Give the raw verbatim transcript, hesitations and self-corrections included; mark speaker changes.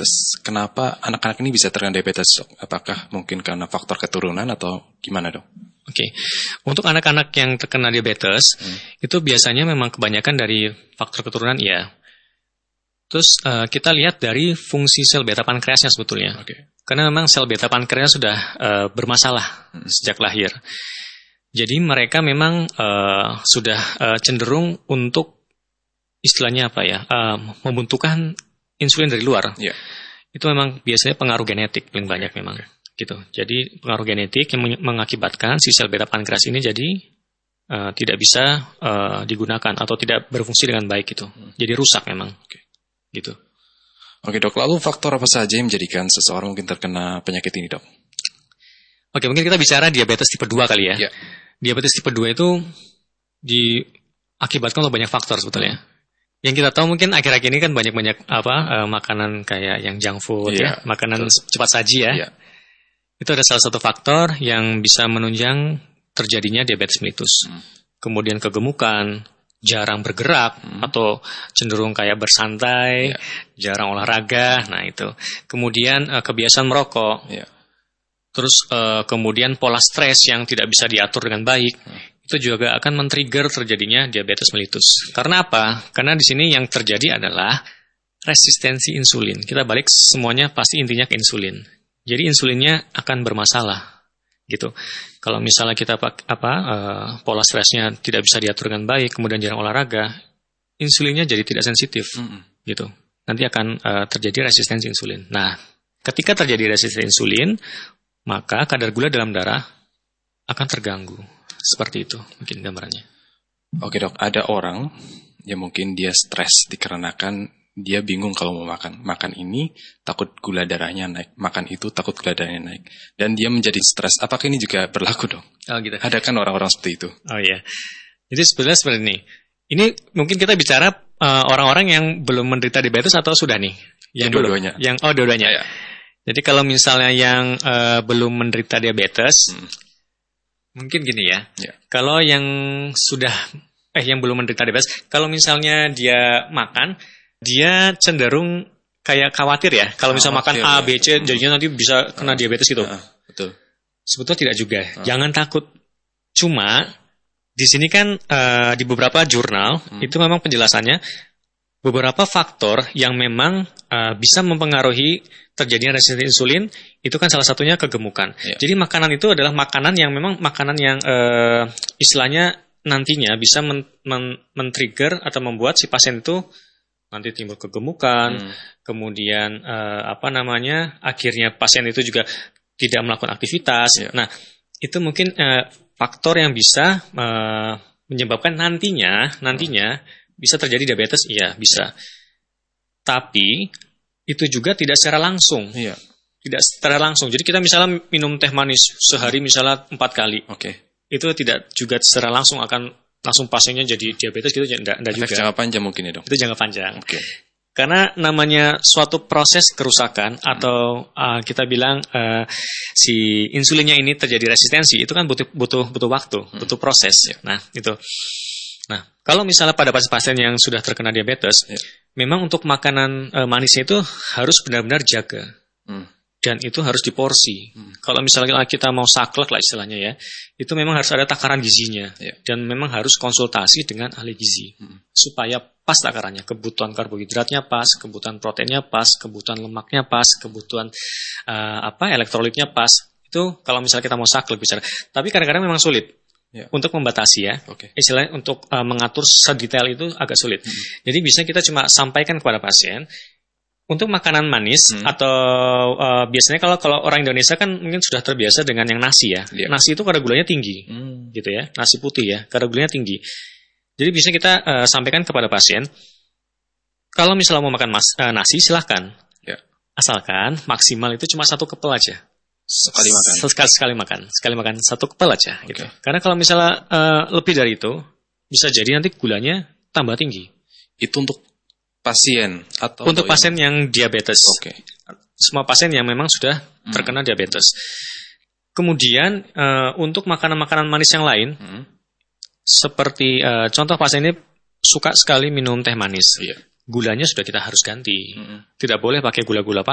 Speaker 1: diabetes. Kenapa anak-anak ini bisa terkena diabetes, dok? Apakah mungkin karena faktor keturunan atau gimana, dok?
Speaker 2: Oke, okay. Untuk anak-anak yang terkena diabetes, hmm. itu biasanya memang kebanyakan dari faktor keturunan, ya. Terus uh, kita lihat dari fungsi sel beta pankreasnya sebetulnya. Okay. Karena memang sel beta pankreas sudah uh, bermasalah hmm. sejak lahir. Jadi mereka memang uh, sudah uh, cenderung untuk istilahnya apa ya, uh, membentukkan insulin dari luar. Yeah. Itu memang biasanya pengaruh genetik paling banyak memang. Gitu. Jadi pengaruh genetik yang mengakibatkan si sel beta pankreas ini jadi uh, tidak bisa uh, digunakan atau tidak berfungsi dengan baik gitu. Hmm. Jadi rusak memang. Okay. Gitu.
Speaker 1: Oke, dok, lalu faktor apa saja yang menjadikan seseorang mungkin terkena penyakit ini, dok?
Speaker 2: Oke, mungkin kita bicara diabetes tipe dua kali ya. Yeah. Diabetes tipe dua itu diakibatkan oleh banyak faktor sebetulnya. Hmm. Yang kita tahu mungkin akhir-akhir ini kan banyak-banyak apa uh, makanan kayak yang junk food yeah, ya, makanan betul. Cepat saji ya. Yeah. Itu ada salah satu faktor yang bisa menunjang terjadinya diabetes mellitus. Hmm. Kemudian kegemukan, jarang bergerak hmm. atau cenderung kayak bersantai, yeah. jarang olahraga. Nah itu. Kemudian uh, kebiasaan merokok. Yeah. Terus uh, kemudian pola stres yang tidak bisa diatur dengan baik. Hmm. Itu juga akan men-trigger terjadinya diabetes mellitus. Karena apa? Karena di sini yang terjadi adalah resistensi insulin. Kita balik semuanya pasti intinya ke insulin. Jadi insulinnya akan bermasalah, gitu. Kalau misalnya kita apa uh, pola stresnya tidak bisa diatur dengan baik, kemudian jarang olahraga, insulinnya jadi tidak sensitif, mm-hmm. gitu. Nanti akan uh, terjadi resistensi insulin. Nah, ketika terjadi resistensi insulin, maka kadar gula dalam darah akan terganggu. Seperti itu mungkin gambarannya.
Speaker 1: Oke, dok, ada orang yang mungkin dia stres dikarenakan dia bingung kalau mau makan. Makan ini takut gula darahnya naik, makan itu takut gula darahnya naik, dan dia menjadi stres. Apakah ini juga berlaku, dok?
Speaker 2: Oh gitu.
Speaker 1: Ada kan orang-orang seperti itu?
Speaker 2: Oh iya. Jadi sebenarnya seperti ini. Ini mungkin kita bicara uh, orang-orang yang belum menderita diabetes atau sudah nih? Yang
Speaker 1: ya, dua-duanya.
Speaker 2: Yang oh dua-duanya. Ya. Jadi kalau misalnya yang uh, belum menderita diabetes, hmm. mungkin gini ya. ya. Kalau yang sudah eh yang belum menderita diabetes, kalau misalnya dia makan, dia cenderung kayak khawatir ya. Kalau misalnya makan A, B, C, jadinya nanti bisa kena diabetes gitu.
Speaker 1: Uh, betul.
Speaker 2: Sebetulnya tidak juga. Uh. Jangan takut. Cuma di sini kan uh, di beberapa jurnal hmm. itu memang penjelasannya beberapa faktor yang memang uh, bisa mempengaruhi terjadinya resistensi insulin, itu kan salah satunya kegemukan. Yeah. Jadi makanan itu adalah makanan yang memang makanan yang uh, istilahnya nantinya bisa men- men- men-trigger atau membuat si pasien itu nanti timbul kegemukan, hmm. kemudian uh, apa namanya, akhirnya pasien itu juga tidak melakukan aktivitas. Yeah. Nah, itu mungkin uh, faktor yang bisa uh, menyebabkan nantinya, nantinya hmm. bisa terjadi diabetes, iya bisa. Tapi itu juga tidak secara langsung, yeah. tidak secara langsung. Jadi kita misalnya minum teh manis sehari misalnya empat kali,
Speaker 1: okay.
Speaker 2: itu tidak juga secara langsung akan langsung pasiennya jadi diabetes gitu, enggak, enggak juga.
Speaker 1: Jangka panjang mungkin ya, dok?
Speaker 2: Itu jangka panjang.
Speaker 1: Okay.
Speaker 2: Karena namanya suatu proses kerusakan hmm. atau uh, kita bilang uh, si insulinnya ini terjadi resistensi, itu kan butuh butuh butuh waktu, hmm. butuh proses. Yeah. Nah, itu. Nah, kalau misalnya pada pasien-pasien yang sudah terkena diabetes, yeah. memang untuk makanan uh, manisnya itu harus benar-benar jaga. Hmm. Dan itu harus diporsi. Hmm. Kalau misalnya kita mau saklek lah istilahnya ya, itu memang harus ada takaran gizinya. Yeah. Dan memang harus konsultasi dengan ahli gizi. Hmm. Supaya pas takarannya. Kebutuhan karbohidratnya pas, kebutuhan proteinnya pas, kebutuhan lemaknya pas, kebutuhan uh, apa elektrolitnya pas. Itu kalau misalnya kita mau saklek bicara. Tapi kadang-kadang memang sulit. Yeah. Untuk membatasi ya. Okay. Istilahnya untuk uh, mengatur sedetail itu agak sulit. Hmm. Jadi bisa kita cuma sampaikan kepada pasien, untuk makanan manis hmm. atau uh, biasanya kalau kalau orang Indonesia kan mungkin sudah terbiasa dengan yang nasi ya. Yeah. Nasi itu kadar gulanya tinggi, hmm. gitu ya. Nasi putih ya, kadar gulanya tinggi. Jadi bisa kita uh, sampaikan kepada pasien, kalau misalnya mau makan mas, uh, nasi silahkan, yeah. asalkan maksimal itu cuma satu kepel aja.
Speaker 1: Sekali makan.
Speaker 2: Sekali sekali makan, sekali makan satu kepel aja. Okay. Gitu. Karena kalau misalnya uh, lebih dari itu, bisa jadi nanti gulanya tambah tinggi.
Speaker 1: Itu untuk pasien atau
Speaker 2: untuk pasien yang, yang diabetes.
Speaker 1: Okay.
Speaker 2: Semua pasien yang memang sudah hmm. terkena diabetes. Kemudian uh, untuk makanan-makanan manis yang lain, hmm. seperti uh, contoh pasien ini suka sekali minum teh manis. Yeah. Gulanya sudah kita harus ganti. Hmm. Tidak boleh pakai gula-gula